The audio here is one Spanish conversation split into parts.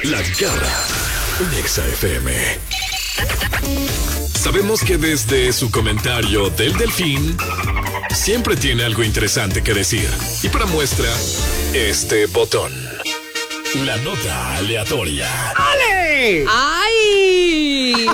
La Garra en Exa FM. Sabemos que desde su comentario del delfín siempre tiene algo interesante que decir. Y para muestra, este botón. La nota aleatoria. ¡Ale! ¡Ay!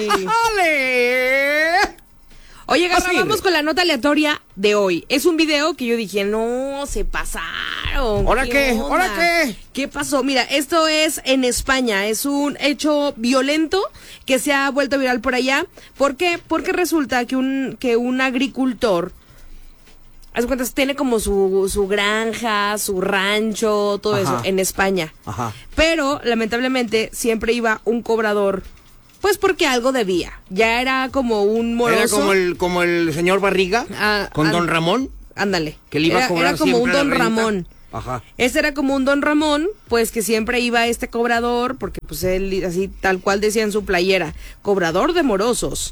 ¡Ale! Oye, Garra, vamos con la nota aleatoria de hoy. Es un video que yo dije, no, se pasaron. ¿Ahora qué? onda? ¿Ahora qué? ¿Qué pasó? Mira, esto es en España. Es un hecho violento que se ha vuelto viral por allá. ¿Por qué? Porque resulta que un agricultor, haz de cuenta, tiene como su granja, su rancho, todo eso en España. Ajá. Pero, lamentablemente, siempre iba un cobrador. Pues porque algo debía. Ya era como un moroso. Era como el señor Barriga con Don Ramón. Ándale. Que le iba a cobrar era como un siempre Don la renta. Ramón. Ajá. Este era como un Don Ramón, pues que siempre iba este cobrador, porque pues él, así tal cual decía en su playera, cobrador de morosos.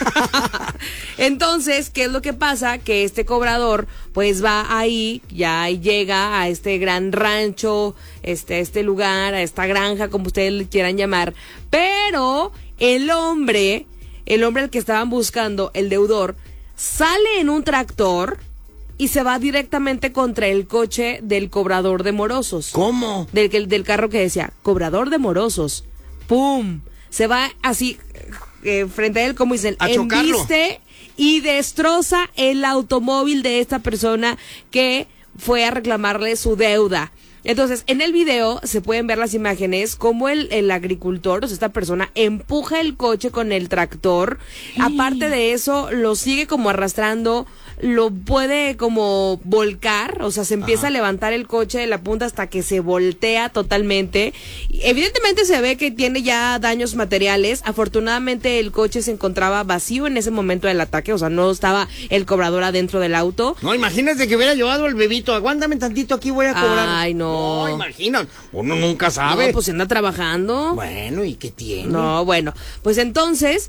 Entonces, ¿qué es lo que pasa? Que este cobrador pues va ahí, ya llega a este gran rancho, este lugar, a esta granja, como ustedes le quieran llamar, pero el hombre al que estaban buscando, el deudor, sale en un tractor y se va directamente contra el coche del cobrador de morosos. ¿Cómo? Del carro que decía, cobrador de morosos. ¡Pum! Se va así frente a él, como dicen, a chocarlo. embiste y destroza el automóvil de esta persona que fue a reclamarle su deuda. Entonces, en el video se pueden ver las imágenes como el agricultor, o sea, esta persona empuja el coche con el tractor. Aparte de eso, lo sigue como arrastrando, lo puede como volcar, o sea, se empieza a levantar el coche de la punta hasta que se voltea totalmente. Evidentemente se ve que tiene ya daños materiales. Afortunadamente el coche se encontraba vacío en ese momento del ataque, o sea, no estaba el cobrador adentro del auto. No, imagínate que hubiera llevado el bebito. Aguántame tantito, aquí voy a cobrar. Ay, no. No, imagina. Uno nunca sabe. No, pues se anda trabajando. Bueno, ¿y qué tiene? No, bueno, pues entonces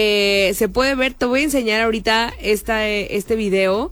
se puede ver, te voy a enseñar ahorita este video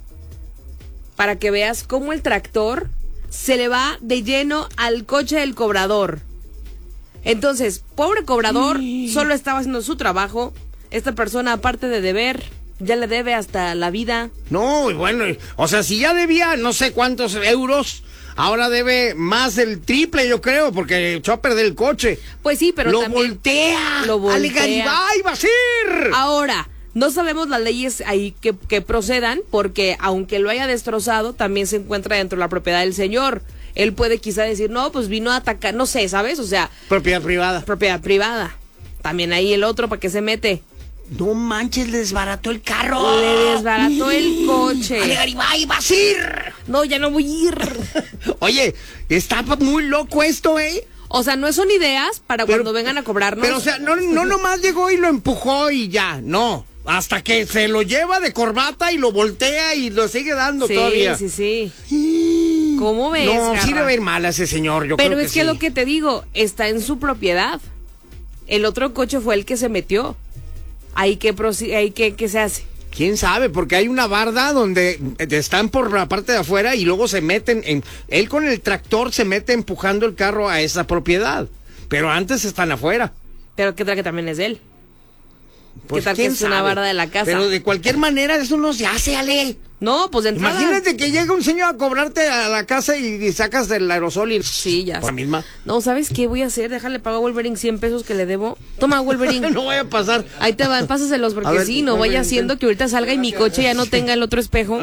para que veas cómo el tractor se le va de lleno al coche del cobrador. Entonces, pobre cobrador, solo estaba haciendo su trabajo. Esta persona, aparte de deber, ya le debe hasta la vida. No, y bueno, o sea, si ya debía no sé cuántos euros, ahora debe más del triple, yo creo, porque echó a perder el coche. Pues sí, pero Lo también voltea. lo voltea. ¡Ale Garibay, Basir! Ahora, no sabemos las leyes ahí que procedan, porque aunque lo haya destrozado, también se encuentra dentro de la propiedad del señor. Él puede quizá decir, no, pues vino a atacar, no sé, ¿sabes? O sea, Propiedad privada. propiedad privada. También ahí el otro, ¿para qué se mete? No manches, le desbarató el carro. Le desbarató el coche. ¡Ale Garibay, Basir! No, ya no voy a ir. Oye, está muy loco esto, ¿eh? O sea, no son ideas para cuando vengan a cobrarnos. Pero, o sea, no nomás llegó y lo empujó y ya, no. Hasta que se lo lleva de corbata y lo voltea y lo sigue dando todavía. Sí. ¿Cómo ves, No, Garra? sí debe ir mal a ese señor, yo Pero creo que es que sí. lo que te digo, está en su propiedad. El otro coche fue el que se metió. Ahí que se hace. ¿Quién sabe? Porque hay una barda donde están por la parte de afuera y luego se meten él con el tractor se mete empujando el carro a esa propiedad. Pero antes están afuera. Pero qué tal que también es de él. Pues, ¿Qué tal que ¿quién es una sabe? barda de la casa? Pero de cualquier manera eso no se hace, Ale. No, pues de entrada. Imagínate que llega un señor a cobrarte a la casa y sacas el aerosol y... Sí, ya. Por la misma. No, ¿sabes qué voy a hacer? Déjale pago a Wolverine 100 pesos que le debo. Toma, Wolverine. No vaya a pasar. Ahí te van, pásaselos porque A ver, sí, no vaya Wolverine, haciendo que ahorita salga y mi coche ya no tenga el otro espejo.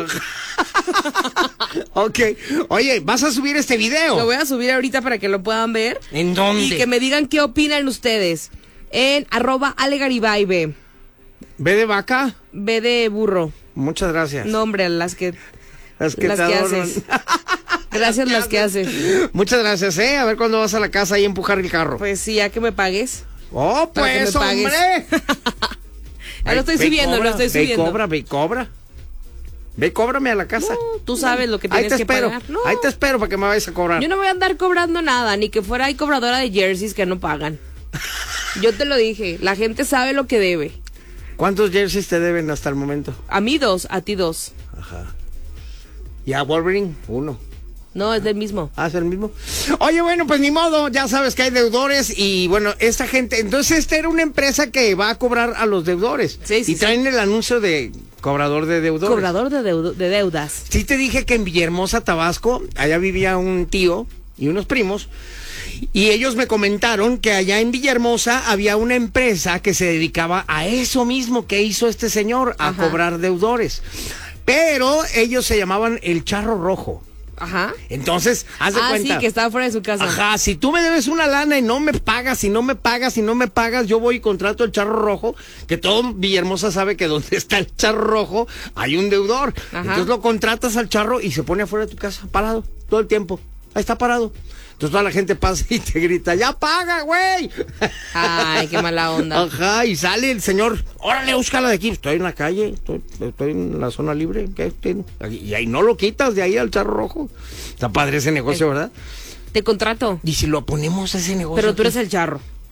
Ok. Oye, ¿vas a subir este video? Lo voy a subir ahorita para que lo puedan ver. ¿En dónde? Y que me digan qué opinan ustedes. En @alegaribay, B ¿Ve de vaca? de burro. Muchas gracias. No, hombre, las que te adornan. haces. Gracias las que haces. Muchas gracias, ¿eh? A ver cuándo vas a la casa y empujar el carro. Pues sí, ya que me pagues. ¡Oh, para que pues, me pagues. hombre! Ya lo estoy subiendo, lo estoy subiendo. Ve y cobra. Ve y cóbrame a la casa. No, tú sabes lo que Ahí tienes te que espero. pagar. No, Ahí te espero para que me vayas a cobrar. yo no voy a andar cobrando nada, ni que fuera ahí cobradora de jerseys que no pagan. Yo te lo dije, la gente sabe lo que debe. ¿Cuántos jerseys te deben hasta el momento? A mí 2, a ti 2. Ajá. Y a Wolverine, 1. No, es del mismo. Ah, es el mismo. Oye, bueno, pues ni modo, ya sabes que hay deudores y bueno, esta gente, entonces esta era una empresa que va a cobrar a los deudores. Sí, y traen el anuncio de cobrador de deudores. Cobrador de deudas. Sí te dije que en Villahermosa, Tabasco, allá vivía un tío y unos primos, y ellos me comentaron que allá en Villahermosa había una empresa que se dedicaba a eso mismo que hizo este señor, a cobrar deudores. Pero ellos se llamaban el Charro Rojo. Ajá. Entonces, haz de cuenta. Sí, que estaba fuera de su casa. Ajá, si tú me debes una lana y no me pagas, si no me pagas, yo voy y contrato el Charro Rojo, que todo Villahermosa sabe que donde está el Charro Rojo hay un deudor. Ajá. Entonces lo contratas al charro y se pone afuera de tu casa, parado, todo el tiempo. Ahí está parado. Entonces toda la gente pasa y te grita, ¡ya paga, güey! Ay, qué mala onda. Ajá, y sale el señor, órale, búscala de aquí. Estoy en la calle, estoy en la zona libre. Y ahí no lo quitas de ahí al Charro Rojo. Está padre ese negocio, ¿verdad? Te contrato. Y si lo ponemos a ese negocio. Pero tú eres el charro.